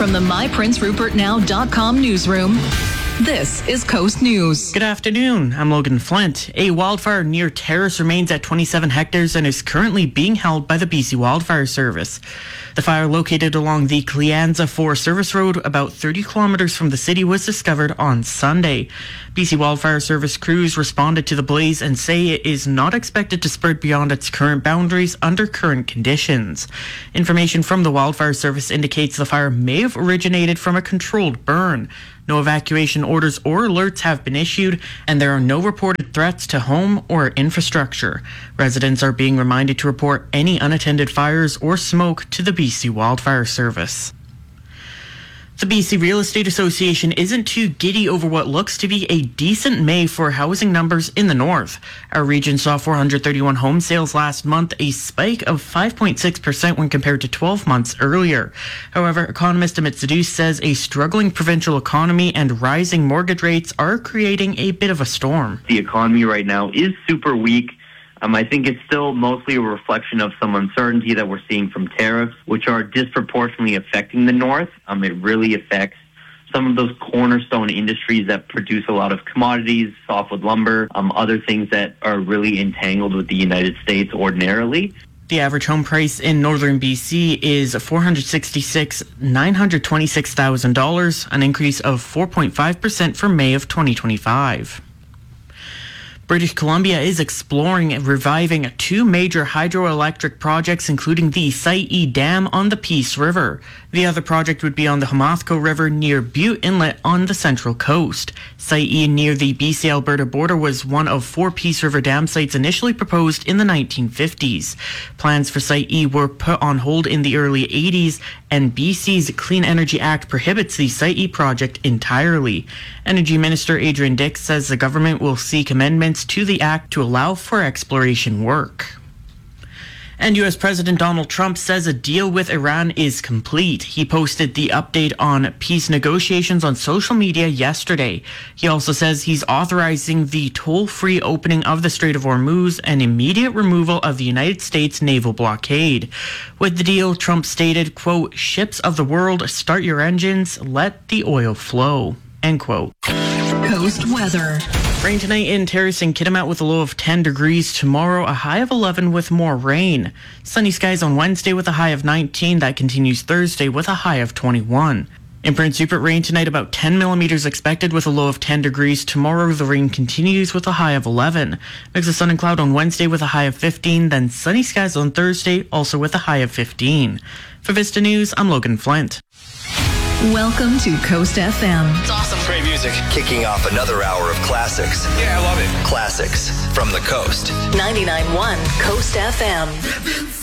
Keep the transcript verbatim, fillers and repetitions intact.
From the my prince rupert now dot com newsroom, this is Coast News. Good afternoon. I'm Logan Flint. A wildfire near Terrace remains at twenty-seven hectares and is currently being held by the B C Wildfire Service. The fire, located along the Cleanza Forest Service Road about thirty kilometers from the city, was discovered on Sunday. B C Wildfire Service crews responded to the blaze and say it is not expected to spread beyond its current boundaries under current conditions. Information from the Wildfire Service indicates the fire may have originated from a controlled burn. No evacuation orders or alerts have been issued, and there are no reported threats to home or infrastructure. Residents are being reminded to report any unattended fires or smoke to the B C Wildfire Service. The B C Real Estate Association isn't too giddy over what looks to be a decent May for housing numbers in the north. Our region saw four hundred thirty-one home sales last month, a spike of five point six percent when compared to twelve months earlier. However, economist Amit Sadhu says a struggling provincial economy and rising mortgage rates are creating a bit of a storm. The economy right now is super weak. Um, I think it's still mostly a reflection of some uncertainty that we're seeing from tariffs, which are disproportionately affecting the north. Um, it really affects some of those cornerstone industries that produce a lot of commodities, softwood lumber, um, other things that are really entangled with the United States ordinarily. The average home price in northern B C is four hundred sixty-six thousand nine hundred twenty-six dollars, an increase of four point five percent from May of twenty twenty-five. British Columbia is exploring reviving two major hydroelectric projects, including the Sai Dam on the Peace River. The other project would be on the Hamathko River near Butte Inlet on the Central Coast. Sai near the B C-Alberta border was one of four Peace River dam sites initially proposed in the nineteen fifties. Plans for Sai were put on hold in the early eighties, and B C's Clean Energy Act prohibits the Sai project entirely. Energy Minister Adrian Dix says the government will seek amendments to the act to allow for exploration work. And U S President Donald Trump says a deal with Iran is complete. He posted the update on peace negotiations on social media yesterday. He also says he's authorizing the toll-free opening of the Strait of Hormuz and immediate removal of the United States naval blockade. With the deal, Trump stated, quote, "Ships of the world, start your engines, let the oil flow," end quote. Coast weather. Rain tonight in Terrace and Kitimat with a low of ten degrees. Tomorrow, a high of eleven with more rain. Sunny skies on Wednesday with a high of nineteen. That continues Thursday with a high of twenty-one. In Prince Rupert, rain tonight about ten millimeters expected with a low of ten degrees. Tomorrow, the rain continues with a high of eleven. Mix of sun and cloud on Wednesday with a high of fifteen. Then sunny skies on Thursday, also with a high of fifteen. For Vista News, I'm Logan Flint. Welcome to Coast F M. It's awesome. Great music. Kicking off another hour of classics. Yeah, I love it. Classics from the coast. ninety-nine point one Coast F M.